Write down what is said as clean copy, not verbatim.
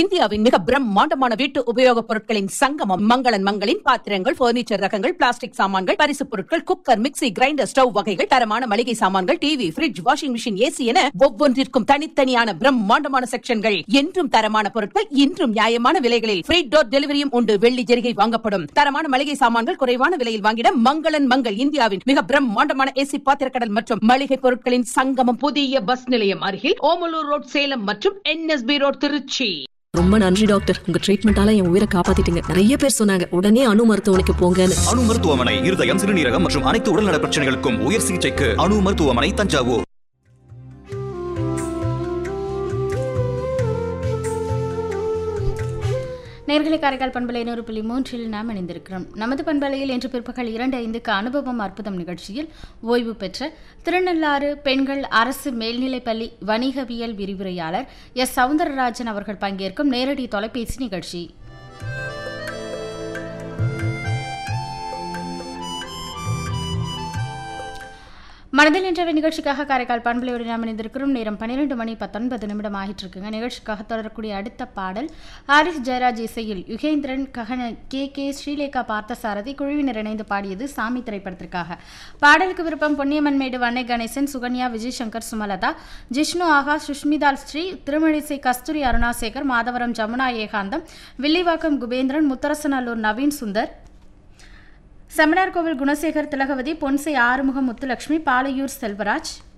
இந்தியாவின் மிக பிரம்மாண்டமான வீட்டு உபயோகப் பொருட்களின் சங்கமம் மங்களன் மங்களின் பாத்திரங்கள், பர்னிச்சர் ரகங்கள், பிளாஸ்டிக் சாமான்கள், பரிசுப் பொருட்கள், குக்கர், மிக்ஸி, கிரைண்டர், ஸ்டவ் வகைகள், தரமான மளிகை சாமான்கள், TV, fridge, washing machine, AC என ஒவ்வொன்றிற்கும் தனித்தனியான பிரம்மாண்டமான செக்ஷன்கள். என்றும் தரமான பொருட்கள், இன்றும் நியாயமான விலைகளில் ஃப்ரீ டோர் டெலிவரியும் உண்டு. வெள்ளி ஜெரிகை வாங்கப்படும். தரமான மளிகை சாமான்கள் குறைவான விலையில் வாங்கிட மங்களன் மங்கள் இந்தியாவின் மிக பிரம்மாண்டமான ஏசி பாத்திரக்கடல் மற்றும் மளிகை பொருட்களின் சங்கமம். புதிய பஸ் நிலையம் அருகில் ஓமலூர் ரோட் சேலம் மற்றும் NSB ரோட் திருச்சி. ரொம்ப நன்றி டாக்டர், உங்க ட்ரீட்மெண்டால என் உயிரை காப்பாத்திட்டீங்க. நிறைய பேர் சொன்னாங்க உடனே அணு மருத்துவமனைக்கு போங்கன்னு. அணு மருத்துவமனை இருதயம், சிறுநீரகம் மற்றும் அனைத்து உடல்நல பிரச்சனைகளுக்கும் உயர் சிகிச்சைக்கு அணு மருத்துவமனை, தஞ்சாவூர். நேர்களை காரைக்கால் பண்பலை 100.3 நாம் இணைந்திருக்கிறோம். நமது பண்பலையில் இன்று பிற்பகல் 2:05 அனுபவம் அற்புதம் நிகழ்ச்சியில் ஓய்வு பெற்ற திருநள்ளாறு பெண்கள் அரசு மேல்நிலைப்பள்ளி வணிகவியல் விரிவுரையாளர் சவுந்தரராஜன் அவர்கள் பங்கேற்கும் நேரடி தொலைபேசி நிகழ்ச்சி. மனதில் என்ற நிகழ்ச்சிக்காக காரைக்கால் பண்பலையோடு நாம் இணைந்திருக்கிறோம். நேரம் 12:19 ஆகிட்டு இருக்குங்க. நிகழ்ச்சிக்காக தொடரக்கூடிய அடுத்த பாடல் ஹாரிஸ் ஜெயராஜ் இசையில் யுகேந்திரன், ககன, கே ஸ்ரீலேகா பார்த்தசாரதி குழுவினர் இணைந்து பாடியது சாமி திரைப்படத்திற்காக. பாடலுக்கு விருப்பம் பொன்னியம்மன் மேடு, வன்னை கணேசன், சுகன்யா, விஜய் சங்கர், சுமலதா, ஜிஷ்ணு, ஆகாஷ், சுஷ்மிதா ஸ்ரீ, திருமழிசை கஸ்தூரி, அருணாசேகர், மாதவரம் ஜமுனா ஏகாந்தம், வில்லிவாக்கம் குபேந்திரன், முத்தரசநல்லூர் நவீன் சுந்தர், செமனார் கோவில் குணசேகர், திலகவதி, பொன்சை ஆறுமுகம், முத்துலட்சுமி, பாலையூர் செல்வராஜ்,